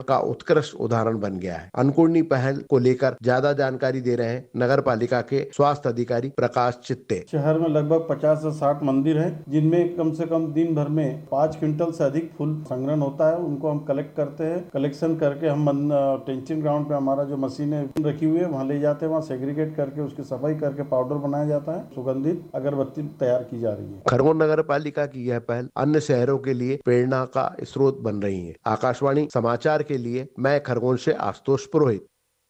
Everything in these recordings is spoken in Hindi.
का उत्कृष्ट उदाहरण बन गया है। अन्नपूर्णी पहल को लेकर ज्यादा जानकारी दे रहे हैं नगर पालिका के स्वास्थ्य अधिकारी प्रकाश चित्ते। शहर में लगभग 50 से 60 मंदिर हैं, जिनमें कम से कम दिन भर में 5 क्विंटल से अधिक फूल संग्रहण होता है। उनको हम कलेक्ट करते हैं। कलेक्शन करके हम टेंचिंग ग्राउंड पे हमारा जो मशीनें रखी हुई है वहाँ ले जाते हैं। वहाँ सेग्रीगेट करके उसकी सफाई करके पाउडर बनाया जाता है। सुगंधित अगरबत्ती तैयार की जा रही है। खरगोन नगर पालिका की यह पहल अन्य शहरों के लिए प्रेरणा का स्रोत बन रही है। आकाशवाणी समाचार के लिए मैं खरगोन से आशुतोष पुरोहित।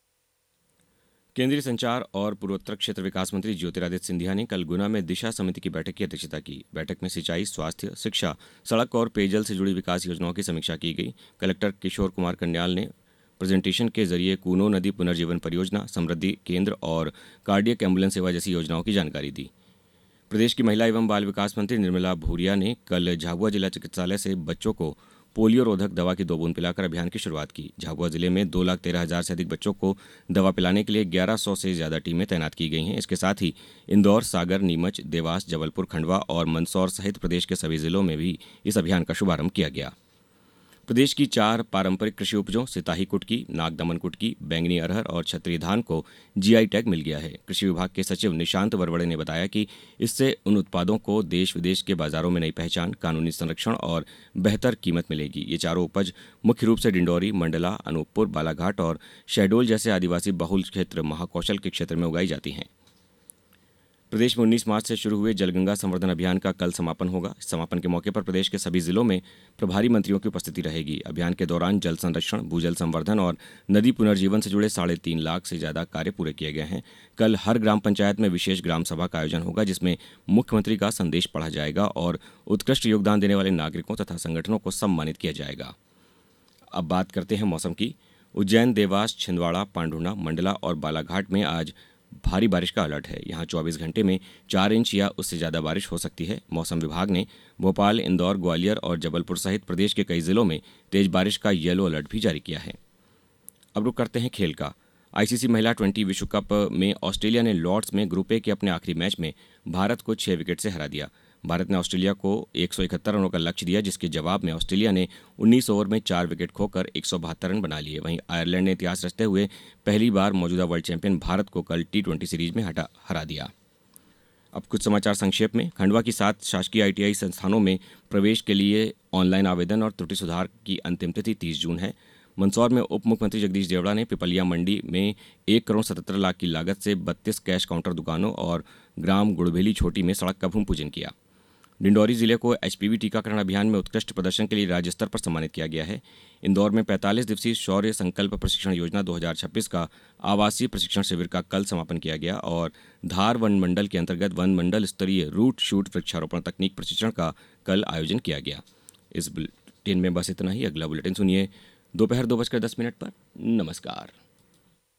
केंद्रीय संचार और पूर्वोत्तर क्षेत्र विकास मंत्री ज्योतिरादित्य सिंधिया ने कल गुना में दिशा समिति की बैठक की अध्यक्षता की। बैठक में सिंचाई, स्वास्थ्य, शिक्षा, सड़क और पेयजल से जुड़ी विकास योजनाओं की समीक्षा की गई। कलेक्टर किशोर कुमार कन्याल ने प्रेजेंटेशन के जरिए कूनो नदी पुनर्जीवन परियोजना, समृद्धि केंद्र और कार्डियक एम्बुलेंस सेवा जैसी योजनाओं की जानकारी दी। प्रदेश की महिला एवं बाल विकास मंत्री निर्मला भूरिया ने कल झाबुआ जिला चिकित्सालय से बच्चों को पोलियो रोधक दवा की 2 बूंद पिलाकर अभियान की शुरुआत की। झाबुआ जिले में 2,13,000 से अधिक बच्चों को दवा पिलाने के लिए 1100 से ज्यादा टीमें तैनात की गई हैं। इसके साथ ही इंदौर, सागर, नीमच, देवास, जबलपुर, खंडवा और मंदसौर सहित प्रदेश के सभी जिलों में भी इस अभियान का शुभारंभ किया गया। प्रदेश की 4 पारंपरिक कृषि उपजों सिताही कुटकी, नाग दमन कुटकी, बैंगनी अरहर और क्षत्रिय धान को जीआई टैग मिल गया है। कृषि विभाग के सचिव निशांत वरवड़े ने बताया कि इससे उन उत्पादों को देश विदेश के बाजारों में नई पहचान, कानूनी संरक्षण और बेहतर कीमत मिलेगी। ये चारों उपज मुख्य रूप से डिंडौरी, मंडला, अनूपपुर, बालाघाट और शहडोल जैसे आदिवासी बहुल क्षेत्र महाकौशल के क्षेत्र में उगाई जाती हैं। प्रदेश में 19 मार्च से शुरू हुए जलगंगा संवर्धन अभियान का कल समापन होगा। समापन के मौके पर प्रदेश के सभी जिलों में प्रभारी मंत्रियों की उपस्थिति रहेगी। अभियान के दौरान जल संरक्षण, भूजल संवर्धन और नदी पुनर्जीवन से जुड़े 3.5 लाख से ज्यादा कार्य पूरे किए गए हैं। कल हर ग्राम पंचायत में विशेष ग्राम सभा का आयोजन होगा, जिसमें मुख्यमंत्री का संदेश पढ़ा जाएगा और उत्कृष्ट योगदान देने वाले नागरिकों तथा संगठनों को सम्मानित किया जाएगा। अब बात करते हैं मौसम की। उज्जैन, देवास, छिंदवाड़ा, पांढुर्णा, मंडला और बालाघाट में आज भारी बारिश का अलर्ट है। यहां 24 घंटे में 4 इंच या उससे ज्यादा बारिश हो सकती है। मौसम विभाग ने भोपाल, इंदौर, ग्वालियर और जबलपुर सहित प्रदेश के कई जिलों में तेज बारिश का येलो अलर्ट भी जारी किया है। अब रुक करते हैं खेल का। आईसीसी महिला 20 विश्व कप में ऑस्ट्रेलिया ने लॉर्ड्स में ग्रुप ए के अपने आखिरी मैच में भारत को 6 विकेट से हरा दिया। भारत ने ऑस्ट्रेलिया को 171 रनों का लक्ष्य दिया, जिसके जवाब में ऑस्ट्रेलिया ने 19 ओवर में 4 विकेट खोकर 172 रन बना लिए। वहीं आयरलैंड ने इतिहास रचते हुए पहली बार मौजूदा वर्ल्ड चैंपियन भारत को कल T20 सीरीज में हरा दिया। अब कुछ समाचार संक्षेप में। खंडवा की 7 शासकीय ITI संस्थानों में प्रवेश के लिए ऑनलाइन आवेदन और त्रुटि सुधार की अंतिम तिथि 30 जून है। मंदसौर में उप मुख्यमंत्री जगदीश देवड़ा ने पिपलिया मंडी में 1 करोड़ 77 लाख की लागत से 32 कैश काउंटर दुकानों और ग्राम गुड़भेली छोटी में सड़क का भूमि पूजन किया। डिंडौरी जिले को HPV टीकाकरण अभियान में उत्कृष्ट प्रदर्शन के लिए राज्य स्तर पर सम्मानित किया गया है। इंदौर में 45 दिवसीय शौर्य संकल्प प्रशिक्षण योजना 2026 का आवासीय प्रशिक्षण शिविर का कल समापन किया गया और धार वन मंडल के अंतर्गत वन मंडल स्तरीय रूट शूट वृक्षारोपण तकनीक प्रशिक्षण का कल आयोजन किया गया। इस बुलेटिन में बस इतना ही। अगला बुलेटिन सुनिए दोपहर 2:10 पर। नमस्कार।